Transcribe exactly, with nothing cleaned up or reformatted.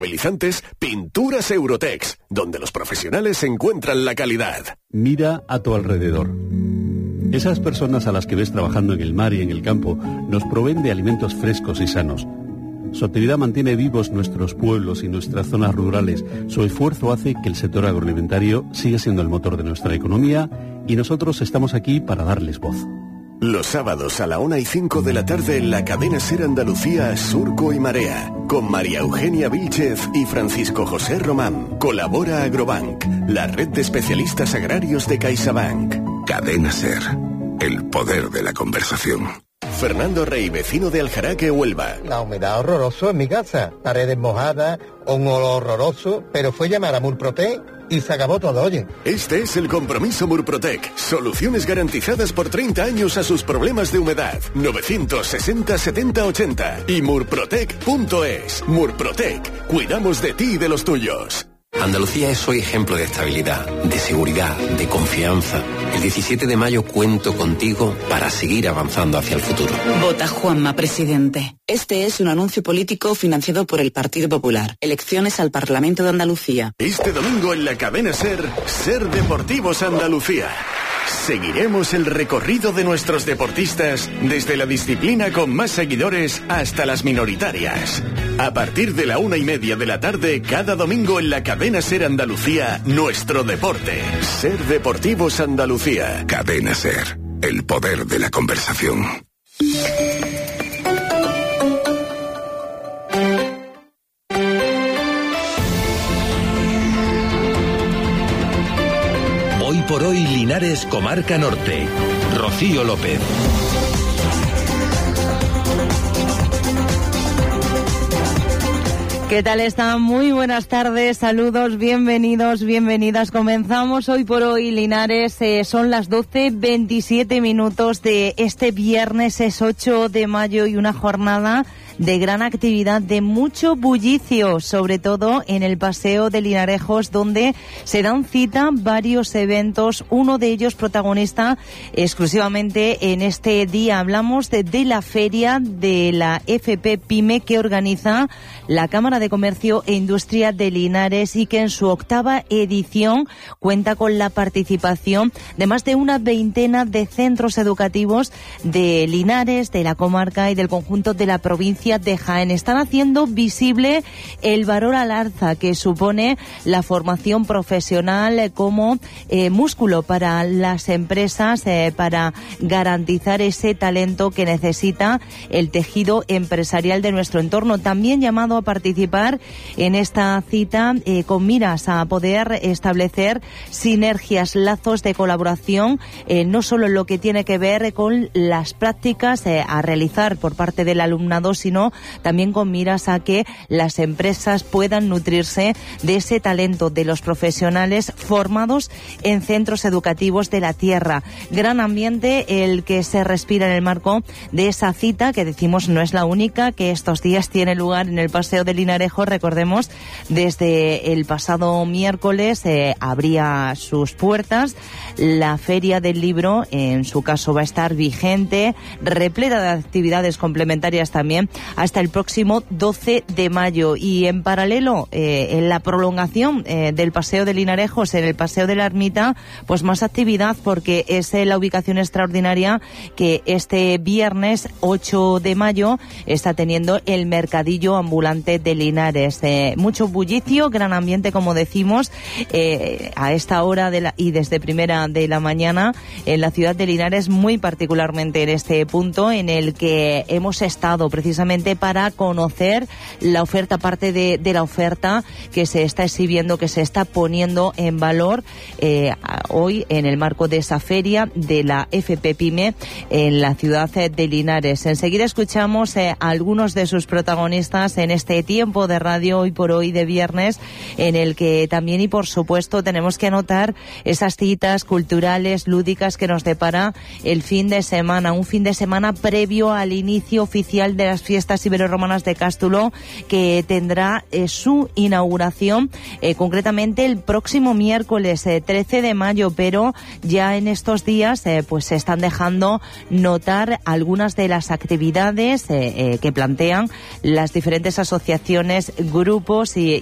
Movilizantes, Pinturas Eurotex, donde los profesionales encuentran la calidad. Mira a tu alrededor. Esas personas a las que ves trabajando en el mar y en el campo nos proveen de alimentos frescos y sanos. Su actividad mantiene vivos nuestros pueblos y nuestras zonas rurales. Su esfuerzo hace que el sector agroalimentario siga siendo el motor de nuestra economía y nosotros estamos aquí para darles voz. Los sábados a la una y cinco de la tarde en la cadena SER Andalucía, Surco y Marea, con María Eugenia Vílchez y Francisco José Román. Colabora Agrobank, la red de especialistas agrarios de CaixaBank. Cadena SER, el poder de la conversación. Fernando Rey, vecino de Aljaraque, Huelva. La humedad horroroso en mi casa, paredes mojadas, un olor horroroso, pero fue llamar a Murprotec y se acabó todo, oye. Este es el compromiso Murprotec. Soluciones garantizadas por treinta años a sus problemas de humedad. novecientos sesenta setenta ochenta y murprotec punto es. Murprotec, cuidamos de ti y de los tuyos. Andalucía es hoy ejemplo de estabilidad, de seguridad, de confianza. El diecisiete de mayo cuento contigo para seguir avanzando hacia el futuro. Vota Juanma, presidente. Este es un anuncio político financiado por el Partido Popular. Elecciones al Parlamento de Andalucía. Este domingo en la cadena SER, SER Deportivos Andalucía. Seguiremos el recorrido de nuestros deportistas desde la disciplina con más seguidores hasta las minoritarias. A partir de la una y media de la tarde, cada domingo en la cadena SER Andalucía, nuestro deporte. SER Deportivos Andalucía. Cadena SER, el poder de la conversación. Hoy por hoy, Linares, Comarca Norte. Rocío López. ¿Qué tal están? Muy buenas tardes, saludos, bienvenidos, bienvenidas. Comenzamos Hoy por Hoy, Linares. Eh, son las doce veintisiete minutos de este viernes, es ocho de mayo, y una jornada de gran actividad, de mucho bullicio, sobre todo en el Paseo de Linarejos, donde se dan cita varios eventos, uno de ellos protagonista exclusivamente en este día. Hablamos de, de la feria de la F P PYME que organiza la Cámara de Comercio e Industria de Linares y que en su octava edición cuenta con la participación de más de una veintena de centros educativos de Linares, de la comarca y del conjunto de la provincia de Jaén. Están haciendo visible el valor al alza que supone la formación profesional como eh, músculo para las empresas, eh, para garantizar ese talento que necesita el tejido empresarial de nuestro entorno. También llamado a participar en esta cita eh, con miras a poder establecer sinergias, lazos de colaboración, eh, no solo en lo que tiene que ver con las prácticas eh, a realizar por parte del alumnado, sino también con miras a que las empresas puedan nutrirse de ese talento de los profesionales formados en centros educativos de la tierra. Gran ambiente el que se respira en el marco de esa cita, que decimos no es la única, que estos días tiene lugar en el Paseo de Linarejos. Recordemos, desde el pasado miércoles eh, abría sus puertas. La Feria del Libro, en su caso, va a estar vigente, repleta de actividades complementarias también, hasta el próximo doce de mayo. Y en paralelo, eh, en la prolongación eh, del Paseo de Linarejos, en el Paseo de la Ermita, pues más actividad, porque es eh, la ubicación extraordinaria que este viernes ocho de mayo está teniendo el mercadillo ambulante de Linares. Eh, mucho bullicio, gran ambiente, como decimos, eh, a esta hora de la, y desde primera de la mañana en la ciudad de Linares, muy particularmente en este punto en el que hemos estado precisamente para conocer la oferta, parte de, de la oferta que se está exhibiendo, que se está poniendo en valor eh, hoy en el marco de esa feria de la F P PYME en la ciudad de Linares. Enseguida escuchamos eh, a algunos de sus protagonistas en este tiempo de radio Hoy por Hoy de viernes, en el que también y por supuesto tenemos que anotar esas citas culturales, lúdicas que nos depara el fin de semana, un fin de semana previo al inicio oficial de las fiestas ibero-romanas de Cástulo, que tendrá eh, su inauguración eh, concretamente el próximo miércoles eh, trece de mayo, pero ya en estos días eh, pues se están dejando notar algunas de las actividades eh, eh, que plantean las diferentes asociaciones asociaciones, grupos y,